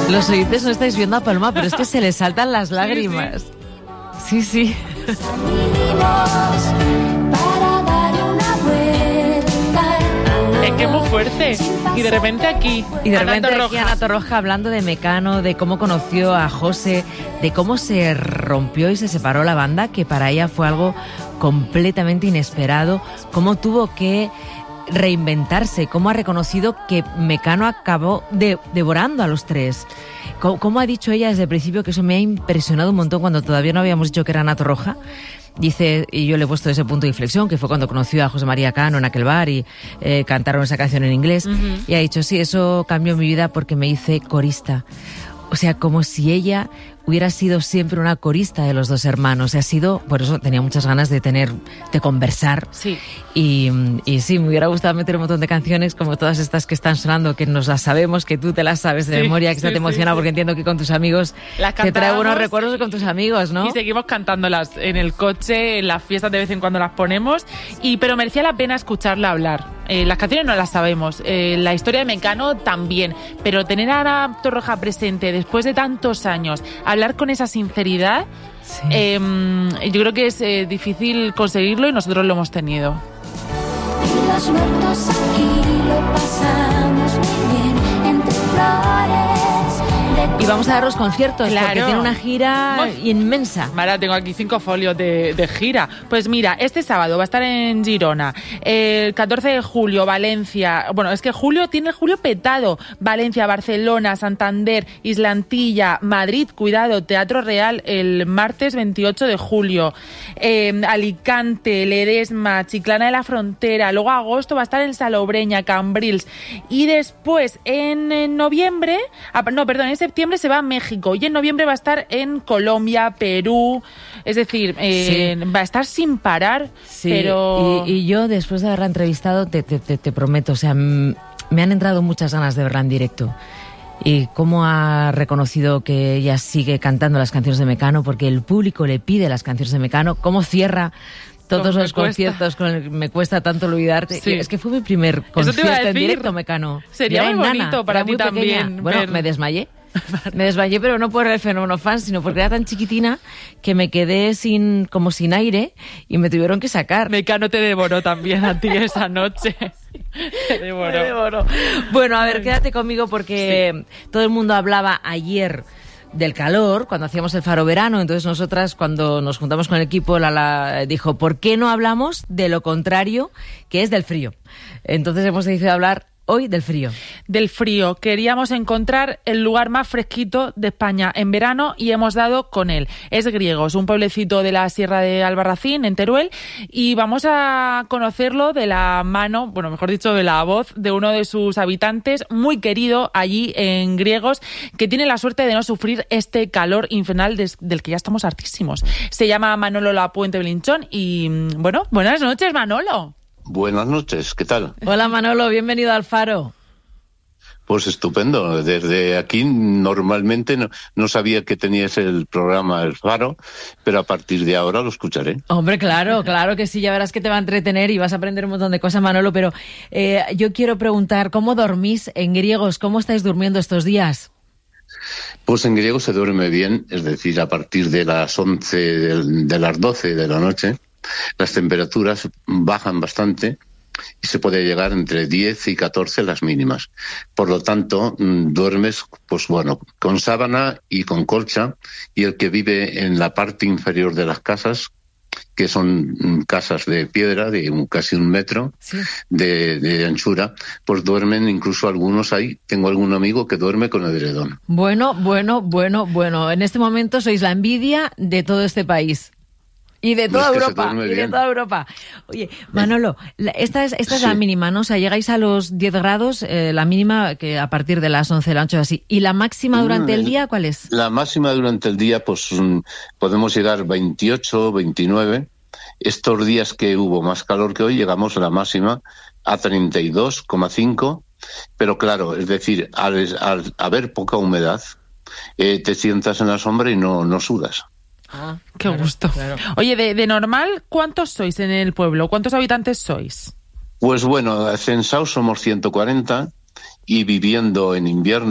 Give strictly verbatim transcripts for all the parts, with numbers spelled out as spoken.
Los oyentes no estáis viendo a Paloma, pero es que se le saltan las lágrimas. Sí, sí. sí. Es que es muy fuerte. Y de repente aquí, Y de repente Ana aquí Ana Torroja hablando de Mecano, de cómo conoció a José, de cómo se rompió y se separó la banda, que para ella fue algo completamente inesperado, cómo tuvo que reinventarse, cómo ha reconocido que Mecano acabó de, devorando a los tres. Cómo, cómo ha dicho ella desde el principio, que eso me ha impresionado un montón cuando todavía no habíamos dicho que era Ana Torroja. Dice, y yo le he puesto ese punto de inflexión, que fue cuando conoció a José María Cano en aquel bar y eh, cantaron esa canción en inglés. Uh-huh. Y ha dicho, sí, eso cambió mi vida porque me hice corista. O sea, como si ella hubiera sido siempre una corista de los dos hermanos. Ha sido, por eso tenía muchas ganas de tener, de conversar. Sí. Y, y sí, me hubiera gustado meter un montón de canciones como todas estas que están sonando, que nos las sabemos, que tú te las sabes de sí, memoria, que sí, te emociona, sí, porque sí. entiendo que con tus amigos te trae buenos recuerdos con tus amigos, ¿no? Y seguimos cantándolas en el coche, en las fiestas de vez en cuando las ponemos, y pero merecía la pena escucharla hablar. Eh, las canciones no las sabemos, eh, la historia de Mecano también, pero tener a Ana Torroja presente después de tantos años, hablar con esa sinceridad, sí. eh, yo creo que es eh, difícil conseguirlo y nosotros lo hemos tenido. Y los muertos aquí lo pasamos muy bien entre flores. Y vamos a dar los conciertos, claro, porque tiene una gira Uf. inmensa. Mara, tengo aquí cinco folios de, de gira. Pues mira, este sábado va a estar en Girona, el catorce de julio, Valencia. Bueno, es que julio tiene el julio petado. Valencia, Barcelona, Santander, Isla Antilla, Madrid, cuidado, Teatro Real el martes veintiocho de julio. Eh, Alicante, Ledesma, Chiclana de la Frontera. Luego agosto va a estar en Salobreña, Cambrils. Y después en, en noviembre, ah, no, perdón, en septiembre se va a México y en noviembre va a estar en Colombia, Perú, es decir, eh, sí. va a estar sin parar. Sí. Pero y, y yo después de haberla entrevistado te, te, te, te prometo, o sea, m- me han entrado muchas ganas de verla en directo. Y cómo ha reconocido que ella sigue cantando las canciones de Mecano, porque el público le pide las canciones de Mecano, cómo cierra todos los conciertos con el Me cuesta tanto olvidarte. Sí. Es que fue mi primer concierto en directo, Mecano. Sería muy bonito Nana, para ti también. Pequeña. Bueno, ver... me desmayé. Me desmayé, pero no por el fenómeno fan, sino porque era tan chiquitina que me quedé sin como sin aire y me tuvieron que sacar. Mecano te devoró también a ti esa noche. Te devoró. Me devoró. Bueno, a ver, quédate conmigo porque sí. todo el mundo hablaba ayer del calor, cuando hacíamos el Faro Verano. Entonces nosotras, cuando nos juntamos con el equipo, Lala dijo, ¿por qué no hablamos de lo contrario, que es del frío? Entonces hemos decidido hablar hoy del frío. Del frío. Queríamos encontrar el lugar más fresquito de España en verano y hemos dado con él. Es Griegos, un pueblecito de la Sierra de Albarracín, en Teruel, y vamos a conocerlo de la mano, bueno, mejor dicho, de la voz de uno de sus habitantes, muy querido allí en Griegos, que tiene la suerte de no sufrir este calor infernal des, del que ya estamos hartísimos. Se llama Manolo Lapuente Belinchón y, bueno, buenas noches, Manolo. Buenas noches, ¿qué tal? Hola Manolo, bienvenido al Faro. Pues estupendo, desde aquí normalmente no, no sabía que tenías el programa El Faro, pero a partir de ahora lo escucharé. Hombre, claro, claro que sí, ya verás que te va a entretener y vas a aprender un montón de cosas, Manolo, pero eh, yo quiero preguntar, ¿cómo dormís en Griegos? ¿Cómo estáis durmiendo estos días? Pues en Griegos se duerme bien, es decir, a partir de las once, de, de las doce de la noche. Las temperaturas bajan bastante y se puede llegar entre diez y catorce las mínimas. Por lo tanto, duermes, pues bueno, con sábana y con colcha, y el que vive en la parte inferior de las casas, que son casas de piedra de un, casi un metro sí. de, de anchura, pues duermen incluso algunos ahí. Tengo algún amigo que duerme con edredón. Bueno, bueno, bueno, bueno. En este momento sois la envidia de todo este país. Y de toda es Europa, y de toda Europa. Oye, Manolo, la, esta es esta es sí. la mínima, ¿no? O sea, llegáis a los diez grados, eh, la mínima que a partir de las once de la noche así. ¿Y la máxima durante el día cuál es? La máxima durante el día, pues podemos llegar veintiocho, veintinueve. Estos días que hubo más calor que hoy, llegamos a la máxima a treinta y dos coma cinco. Pero claro, es decir, al, al haber poca humedad, eh, te sientas en la sombra y no, no sudas. Ah, qué claro, gusto. Claro. Oye, de, de normal, ¿cuántos sois en el pueblo? ¿Cuántos habitantes sois? Pues bueno, censados somos ciento cuarenta y viviendo en invierno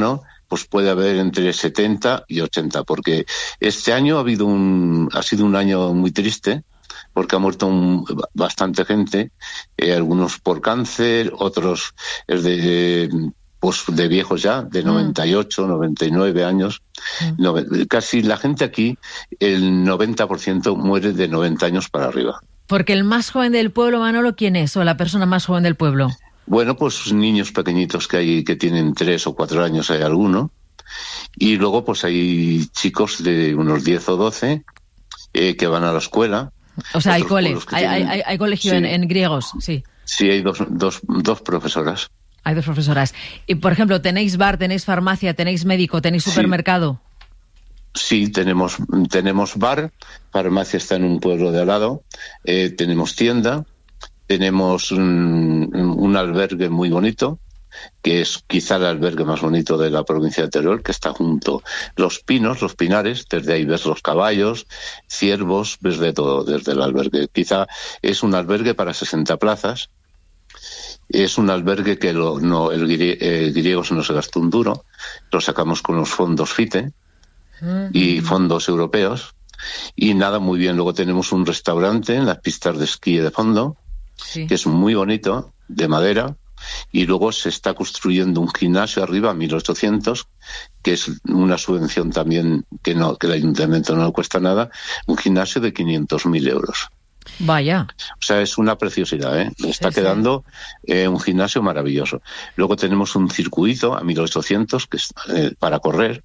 pues puede haber entre setenta y ochenta, porque este año ha habido un, ha sido un año muy triste, porque ha muerto un, bastante gente, eh, algunos por cáncer, otros es de, pues de viejos ya, de noventa y ocho, noventa y nueve años. Mm. No, casi la gente aquí, el noventa por ciento muere de noventa años para arriba. Porque el más joven del pueblo, Manolo, ¿quién es? ¿O la persona más joven del pueblo? Bueno, pues niños pequeñitos que hay que tienen tres o cuatro años, hay alguno. Y luego pues hay chicos de unos diez o doce eh, que van a la escuela. O sea, hay cole, hay, tienen... hay, hay colegio sí. en, en griegos, sí. Sí, hay dos, dos, dos profesoras. Hay dos profesoras. Y, por ejemplo, ¿tenéis bar, tenéis farmacia, tenéis médico, tenéis supermercado? Sí, sí tenemos, tenemos bar, farmacia está en un pueblo de al lado, eh, tenemos tienda, tenemos un, un albergue muy bonito, que es quizá el albergue más bonito de la provincia de Teruel, que está junto los pinos, los pinares, desde ahí ves los caballos, ciervos, ves de todo desde el albergue. Quizá es un albergue para sesenta plazas, es un albergue que lo, no, el, grie, el griego se nos gastó un duro, lo sacamos con los fondos FITE uh-huh. y fondos europeos, y nada, muy bien. Luego tenemos un restaurante en las pistas de esquí de fondo, sí. que es muy bonito, de madera, y luego se está construyendo un gimnasio arriba a mil ochocientos, que es una subvención también que no que el ayuntamiento no le cuesta nada, un gimnasio de quinientos mil euros. Vaya. O sea, es una preciosidad, ¿eh? Está sí, quedando sí. Eh, un gimnasio maravilloso. Luego tenemos un circuito a mil ochocientos que es eh, para correr,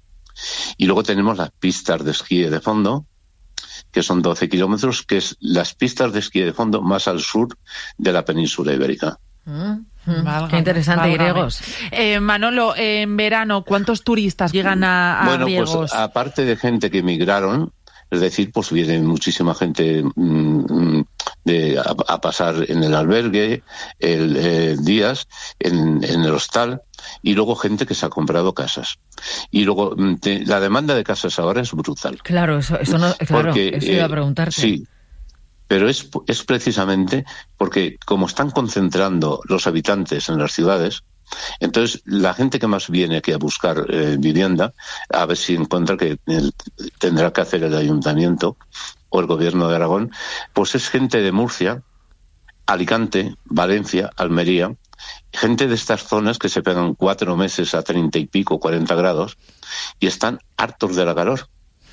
y luego tenemos las pistas de esquí de fondo, que son doce kilómetros, que es las pistas de esquí de fondo más al sur de la península ibérica. Mm, mm, qué interesante, válgame. Griegos. Eh, Manolo, en verano, ¿cuántos turistas llegan a, a bueno, Griegos? Pues aparte de gente que emigraron, es decir, pues viene muchísima gente mmm, de, a, a pasar en el albergue, el, eh, días, en, en el hostal, y luego gente que se ha comprado casas. Y luego te, la demanda de casas ahora es brutal. Claro, eso, eso no, claro, Porque, eso iba a preguntarte. Eh, sí. Pero es, es precisamente porque como están concentrando los habitantes en las ciudades, entonces la gente que más viene aquí a buscar eh, vivienda, a ver si encuentra que el, tendrá que hacer el ayuntamiento o el gobierno de Aragón, pues es gente de Murcia, Alicante, Valencia, Almería, gente de estas zonas que se pegan cuatro meses a treinta y pico, cuarenta grados, y están hartos de la calor.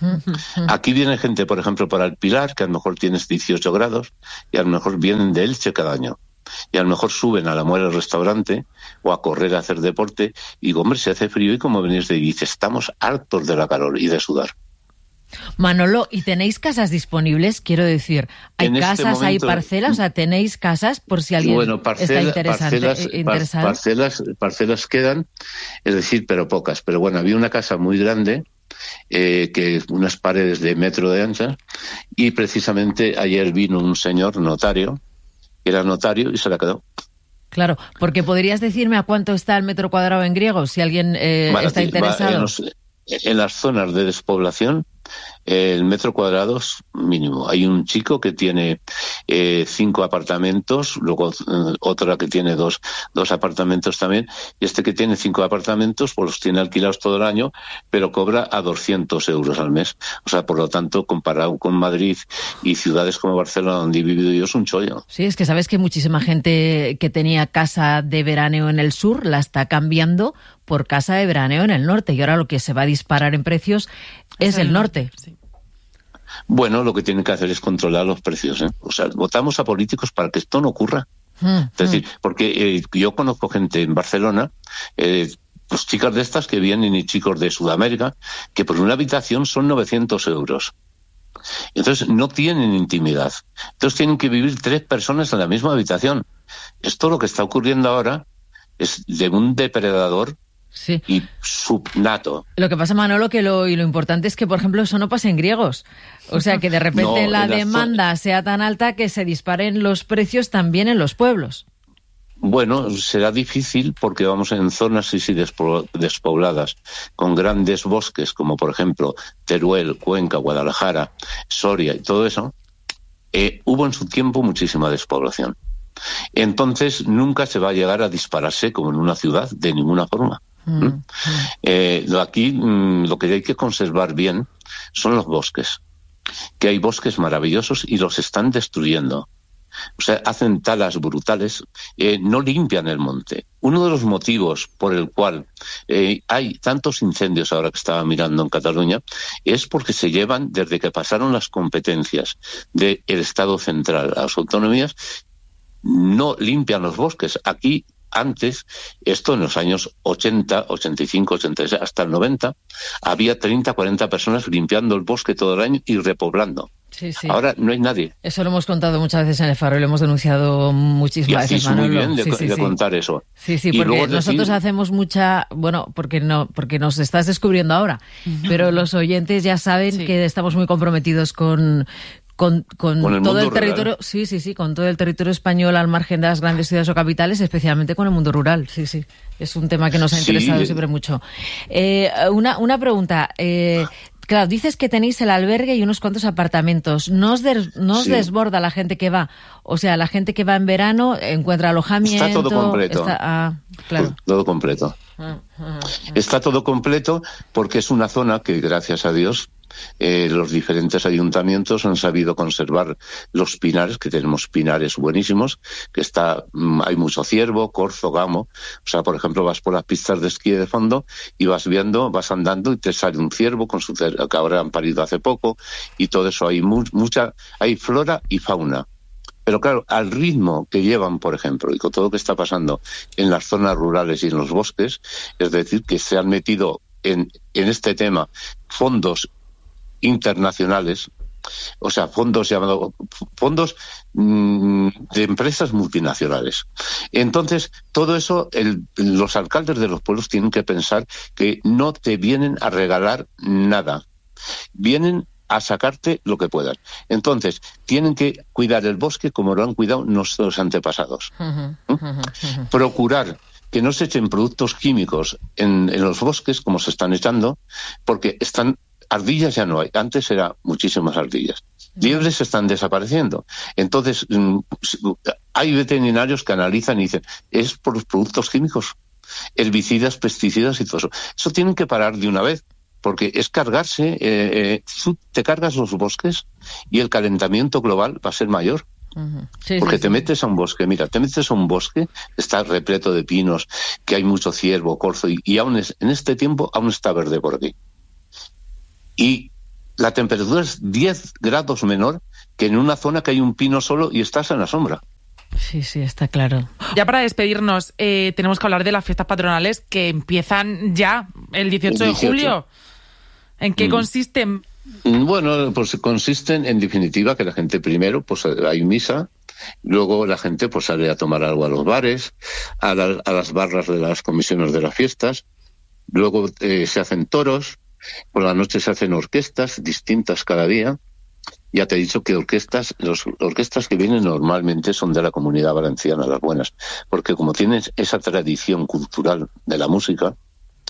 Aquí viene gente, por ejemplo, para el Pilar, que a lo mejor tienes dieciocho grados, y a lo mejor vienen de Elche cada año. Y a lo mejor suben a la muela del restaurante o a correr a hacer deporte, y digo, hombre, se hace frío, y como venís de ahí, dice, estamos hartos de la calor y de sudar. Manolo, ¿y tenéis casas disponibles? Quiero decir, ¿hay en casas, este momento, hay parcelas? O sea, ¿tenéis casas por si alguien bueno, parcela, está interesante, parcelas, interesado? Parcelas, parcelas quedan, es decir, pero pocas. Pero bueno, había una casa muy grande, Eh, que unas paredes de metro de ancha, y precisamente ayer vino un señor notario, que era notario, y se la quedó. Claro, porque podrías decirme a cuánto está el metro cuadrado en griego, si alguien eh, vale, está interesado. En, los, en las zonas de despoblación, el metro cuadrado es mínimo. Hay un chico que tiene eh, cinco apartamentos, luego eh, otra que tiene dos, dos apartamentos también, y este que tiene cinco apartamentos, pues los tiene alquilados todo el año, pero cobra a doscientos euros al mes. O sea, por lo tanto, comparado con Madrid y ciudades como Barcelona, donde he vivido yo, es un chollo. Sí, es que sabes que muchísima gente que tenía casa de veraneo en el sur la está cambiando por casa de veraneo en el norte, y ahora lo que se va a disparar en precios es, es el norte. norte. Sí. Bueno, lo que tienen que hacer es controlar los precios, ¿eh? O sea, votamos a políticos para que esto no ocurra. Mm, es decir, mm. porque eh, yo conozco gente en Barcelona, eh, pues chicas de estas que vienen y chicos de Sudamérica, que por una habitación son novecientos euros. Entonces no tienen intimidad. Entonces tienen que vivir tres personas en la misma habitación. Esto lo que está ocurriendo ahora es de un depredador. Sí. Y subnato. Lo que pasa, Manolo, que lo, y lo importante es que, por ejemplo, eso no pasa en griegos. O sea, que de repente no, la demanda zona... sea tan alta que se disparen los precios también en los pueblos. Bueno, será difícil porque vamos en zonas sí, sí, despobladas, con grandes bosques, como por ejemplo Teruel, Cuenca, Guadalajara, Soria y todo eso. Eh, hubo en su tiempo muchísima despoblación. Entonces nunca se va a llegar a dispararse como en una ciudad, de ninguna forma. Mm, mm. Eh, aquí mm, lo que hay que conservar bien son los bosques, que hay bosques maravillosos y los están destruyendo. O sea, hacen talas brutales, eh, no limpian el monte. Uno de los motivos por el cual eh, hay tantos incendios ahora que estaba mirando en Cataluña es porque se llevan, desde que pasaron las competencias del Estado central a las autonomías, no limpian los bosques. Aquí, antes, esto en los años ochenta, ochenta y cinco, ochenta y seis, hasta el noventa, había treinta, cuarenta personas limpiando el bosque todo el año y repoblando. Sí, sí. Ahora no hay nadie. Eso lo hemos contado muchas veces en el Faro y lo hemos denunciado muchísimas veces, Manolo. Manolo. Muy bien de, sí, sí, de sí. contar eso. Sí, sí, y porque nosotros decir... hacemos mucha... Bueno, porque no porque nos estás descubriendo ahora, pero los oyentes ya saben sí. que estamos muy comprometidos con... Con, con, con el todo el rural. territorio, sí, sí, sí, con todo el territorio español al margen de las grandes ciudades o capitales, especialmente con el mundo rural, sí, sí. Es un tema que nos ha interesado sí. siempre mucho. Eh, una, una pregunta, eh, claro, dices que tenéis el albergue y unos cuantos apartamentos. ¿No os, de, no os sí. desborda la gente que va? O sea, la gente que va en verano encuentra alojamiento... Está todo completo. Está, ah, claro. Todo completo. Ah, ah, ah. Está todo completo porque es una zona que, gracias a Dios, eh, los diferentes ayuntamientos han sabido conservar los pinares, que tenemos pinares buenísimos, que está mmm, hay mucho ciervo, corzo, gamo. O sea, por ejemplo, vas por las pistas de esquí de fondo y vas viendo, vas andando y te sale un ciervo con su cer- que ahora han parido hace poco, y todo eso. Hay mu- mucha, hay flora y fauna. Pero claro, al ritmo que llevan, por ejemplo, y con todo lo que está pasando en las zonas rurales y en los bosques, es decir, que se han metido en, en este tema fondos internacionales, o sea, fondos llamados fondos mmm, de empresas multinacionales. Entonces, todo eso, el, los alcaldes de los pueblos tienen que pensar que no te vienen a regalar nada, vienen a sacarte lo que puedan. Entonces, tienen que cuidar el bosque como lo han cuidado nuestros antepasados. Uh-huh, uh-huh, uh-huh. Procurar que no se echen productos químicos en, en los bosques, como se están echando, porque están ardillas ya no hay. Antes eran muchísimas ardillas. Liebres están desapareciendo. Entonces, hay veterinarios que analizan y dicen, es por los productos químicos, herbicidas, pesticidas y todo eso. Eso tienen que parar de una vez. Porque es cargarse, eh, eh, tú te cargas los bosques y el calentamiento global va a ser mayor. Uh-huh. Sí, porque sí, te sí. metes a un bosque, mira, te metes a un bosque, está repleto de pinos, que hay mucho ciervo, corzo, y, y aún es, en este tiempo aún está verde por aquí. Y la temperatura es diez grados menor que en una zona que hay un pino solo y estás en la sombra. Sí, sí, está claro. Ya para despedirnos, eh, tenemos que hablar de las fiestas patronales que empiezan ya el dieciocho de julio. ¿En qué mm. consisten? Bueno, pues consisten en definitiva que la gente primero, pues hay misa, luego la gente pues sale a tomar algo a los bares, a, la, a las barras de las comisiones de las fiestas, luego eh, se hacen toros, por la noche se hacen orquestas distintas cada día. Ya te he dicho que orquestas, las orquestas que vienen normalmente son de la Comunidad Valenciana, las buenas, porque como tienes esa tradición cultural de la música,